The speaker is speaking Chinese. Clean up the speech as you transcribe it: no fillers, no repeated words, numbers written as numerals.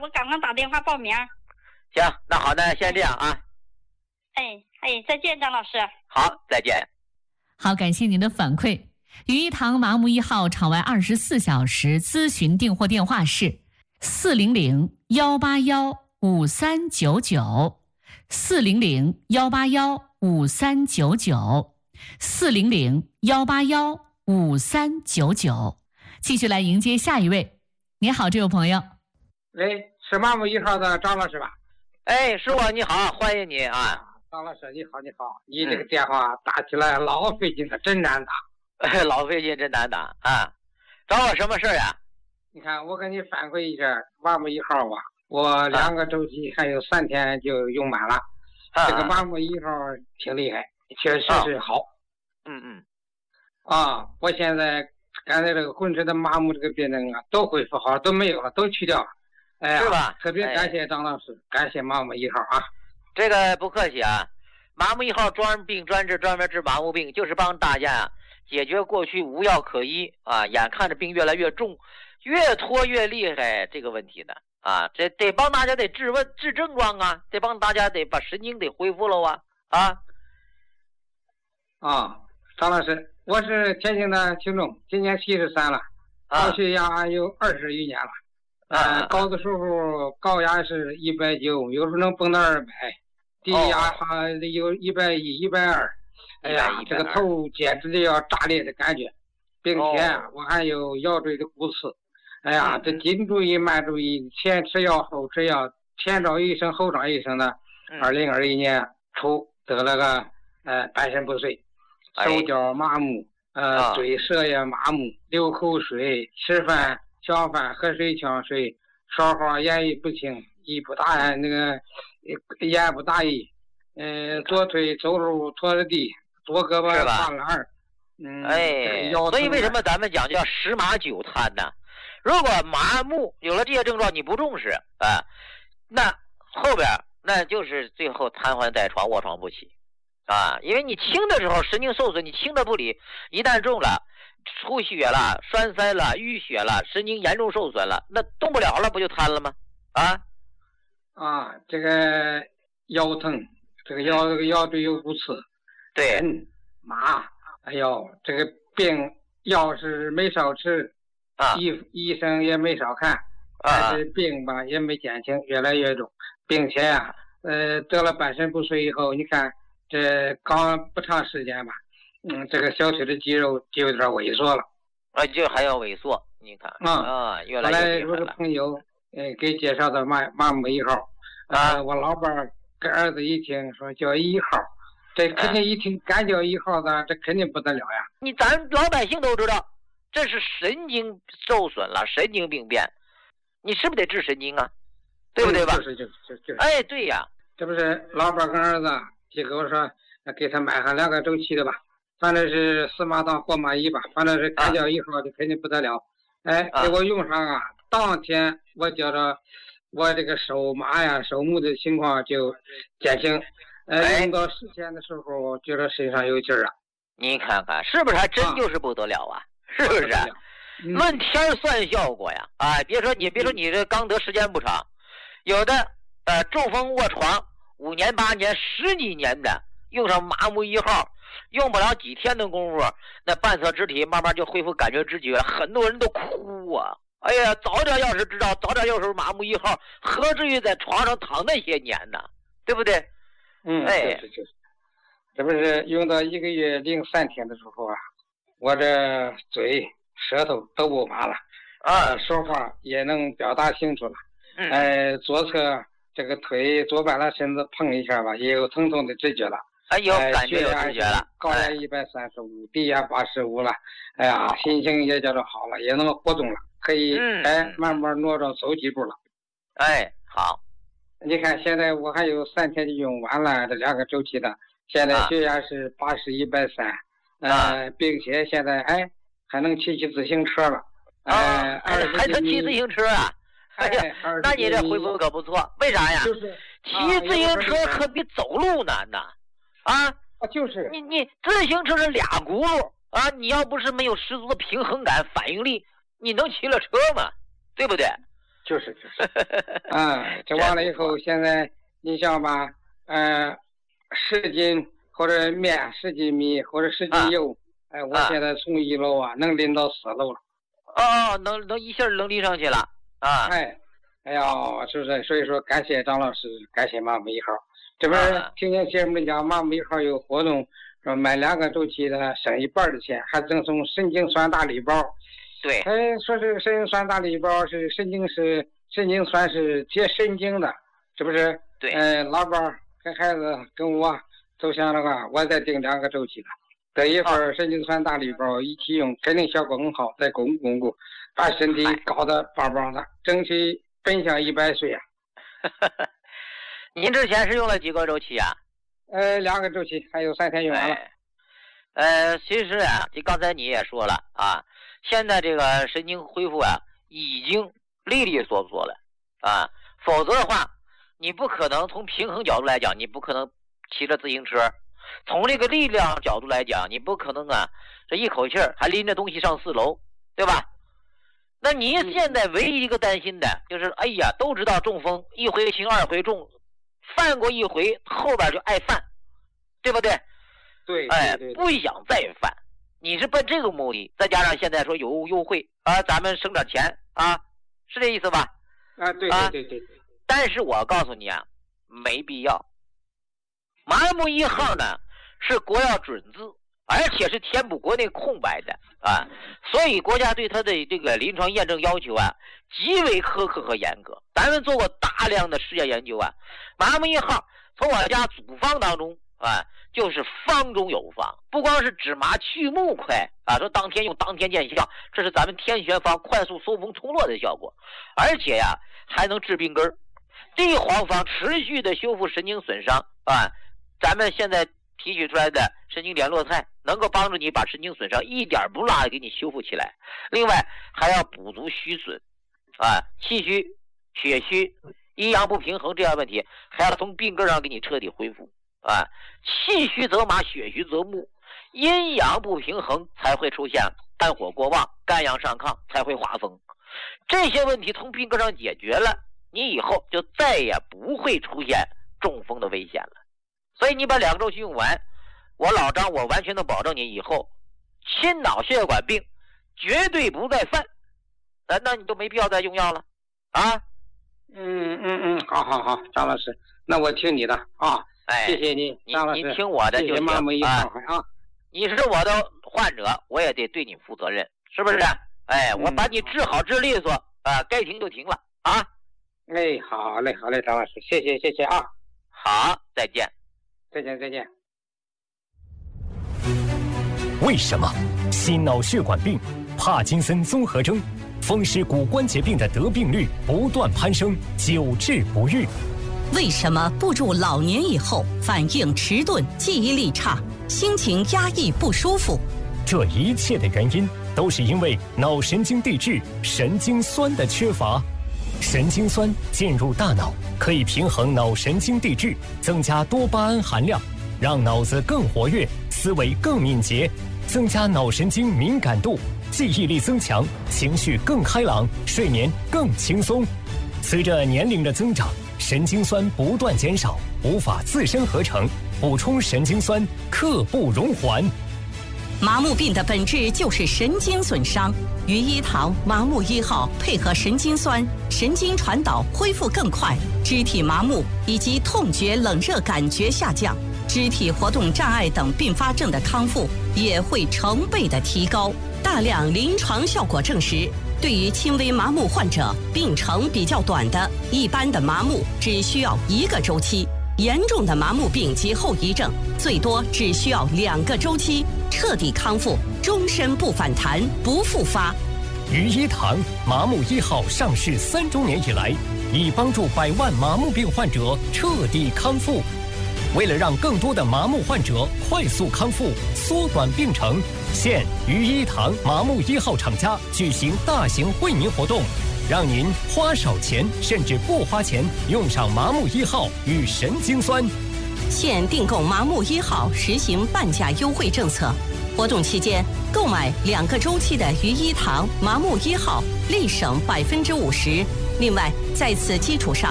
我赶快打电话报名。 行，那好，那先这样啊。 再见，张老师。 好，再见。 好，感谢您的反馈。云一堂麻木1号场外24小时咨询订货电话是401-181-5399，401-181-5399。继续来迎接下一位。你好，这位朋友。 喂，是麻木1号的张老师吧？ 哎，是我，你好，欢迎你啊。 张老师，你好，你好，你这个电话打起来老费劲了，真难打。 老费劲，真难打啊！找我什么事呀？ 你看，我给你反馈一下，麻木1号啊，我2个周期还有3天就用满了。这个麻木1号挺厉害，确实是好。我现在刚才这个浑身的麻木这个病症啊，都恢复好，都没有了，都去掉了。 是吧？ 特别感谢张老师，感谢麻木1号啊。 这个不客气啊，麻木1号专病专治，专门治麻木病，就是帮大家解决过去无药可医啊，眼看着病越来越重，越拖越厉害这个问题的啊，这得帮大家得治症状啊，得帮大家得把神经得恢复了张老师，我是天津的听众，今年73了，高血压有20余年了。高的时候高压是190，有时候能蹦到200，低压还有110、120。哎呀，这个头简直就要炸裂的感觉，并且我还有腰椎的骨刺。哎呀，这紧注意慢注意，前吃药后吃药，前找医生后找医生的。2021年初得了个半身不遂，手脚麻木，嘴舌也麻木，流口水，吃饭小饭喝水呛水，说话言语不清，眼不大意，左腿走路拖着地，左胳膊跨栏。 所以为什么咱们讲叫10麻9瘫呢？如果麻木有了这些症状你不重视那后边那就是最后瘫痪在床，卧床不起因为你轻的时候神经受损，你轻的不理，一旦重了，出血了，栓塞了，淤血了，神经严重受损了，那动不了了，不就瘫了吗？ 这个腰疼，这个腰椎有骨刺， 对， 麻，哎呦，这个病药是没少吃，医生也没少看，但是病吧也没减轻，越来越重，并且得了半身不遂以后，你看这刚不长时间吧，这个小腿的肌肉就有点萎缩了， 就还要萎缩，你看越来越厉害了。后来我个朋友给介绍的麻木1号，我老伴儿跟儿子一听说叫1号，这肯定一听敢叫1号的，这肯定不得了呀。 咱老百姓都知道，这是神经受损了，神经病变，你是不是得治神经啊？对不对吧？ 就是。 对呀， 这不是老伴跟儿子就跟我说，给他买上2个周期的吧，反正是4麻当或麻1吧，反正是敢叫1号的肯定不得了。给我用上当天我觉着我这个手麻呀、手木的情况就减轻。用到10天的时候，觉得身上有劲儿你看看是不是还真就是不得了是不是？论天算效果呀！别说你这刚得时间不长，有的中风卧床5年、8年、10几年的，用上麻木1号，用不了几天的功夫，那半侧肢体慢慢就恢复感觉知觉了，很多人都哭哎呀，早点要是知道，早点要是麻木1号，何至于在床上躺那些年呢？对不对？ 就是，这不是用到1个月03天的时候我这嘴、舌头都不麻了说话也能表达清楚了。左侧这个腿、左半拉身子碰一下吧，也有疼痛的知觉了。 有感觉有知觉了。 高压135，低压85了。哎呀，心情也叫做好了，也能活动了，可以慢慢挪着走几步了。 好。 你看现在我还有3天就用完了这2个周期的，现在血压是80、130，并且现在还能骑自行车了。 还能骑自行车那你这恢复可不错。为啥呀？骑自行车可比走路难呐！ 就是你自行车是俩轱辘你要不是没有十足的平衡感、反应力，你能骑了车吗？对不对？ 就是，这完了以后，现在你像吧，10斤或者面，10斤米或者10斤油，我现在从1楼能拎到4楼了。 能一下能拎上去了啊！ 哎呀，是不是？所以说感谢张老师，感谢麻木1号。这边听见节目里讲麻木1号有活动，说买2个周期的省1半的钱，还赠送神经酸大礼包。 对， 说这个神经酸大礼包是神经酸是解神经的，是不是？ 对。 老伴跟孩子跟我都想的话，我再订2个周期的，这一份神经酸大礼包一起用，肯定效果很好，再巩固，把身体搞得棒棒的，争取奔向100岁啊！ 您之前是用了几个周期啊 ？2个周期，还有3天用完了。 其实就刚才你也说了啊，现在这个神经恢复已经利利索索了啊，否则的话，你不可能从平衡角度来讲，你不可能骑着自行车；从这个力量角度来讲，你不可能这一口气还拎着东西上4楼，对吧？那你现在唯一一个担心的就是，哎呀，都知道中风1回轻2回重，犯过1回后边就爱犯，对不对？ 对， 不想再犯，你是奔这个目的，再加上现在说有优惠咱们省点钱是这意思吧？ 对。 但是我告诉你没必要。麻木1号呢是国药准字，而且是填补国内空白的所以国家对它的这个临床验证要求极为苛刻和严格。咱们做过大量的实验研究麻木1号从我家组方当中就是方中有方，不光是止麻去木快说当天用当天见效，这是咱们天旋方快速收风通络的效果，而且还能治病根。地黄方持续的修复神经损伤咱们现在提取出来的神经联络肽能够帮助你把神经损伤一点不落的给你修复起来。另外还要补足虚损气虚、血虚、阴阳不平衡这样问题，还要从病根上给你彻底恢复气虚则麻，血虚则木，阴阳不平衡才会出现肝火过旺，肝阳上亢才会化风。这些问题从病根上解决了，你以后就再也不会出现中风的危险了。所以你把2个周期用完，我老张我完全能保证你以后心脑血管病绝对不再犯，那你都没必要再用药了好，张老师，那我听你的谢谢你，张老师， 你听我的就行你是我的患者，我也得对你负责任，是不是？我把你治好治利索该停就停了好嘞，张老师，谢谢好，再见。 为什么心脑血管病、帕金森综合征、风湿骨关节病的得病率不断攀升，久治不愈？ 为什么步入老年以后反应迟钝、记忆力差、心情压抑不舒服？ 这一切的原因都是因为脑神经递质神经酸的缺乏。神经酸进入大脑，可以平衡脑神经递质，增加多巴胺含量，让脑子更活跃，思维更敏捷，增加脑神经敏感度，记忆力增强，情绪更开朗，睡眠更轻松。随着年龄的增长，神经酸不断减少，无法自身合成，补充神经酸刻不容缓。 麻木病的本质就是神经损伤，于一堂麻木1号配合神经酸，神经传导恢复更快，肢体麻木以及痛觉、冷热感觉下降，肢体活动障碍等并发症的康复也会成倍的提高。大量临床效果证实，对于轻微麻木患者，病程比较短的一般的麻木只需要1个周期，严重的麻木病及后遗症最多只需要2个周期，彻底康复，终身不反弹不复发。 于一堂麻木1号上市3周年以来，已帮助100万麻木病患者彻底康复。为了让更多的麻木患者快速康复，缩短病程，现于一堂麻木1号厂家举行大型惠民活动，让您花少钱甚至不花钱用上麻木1号与神经酸。 现订购麻木1号实行半价优惠政策，活动期间购买2个周期的于一堂麻木1号，立省50%， 另外，在此基础上，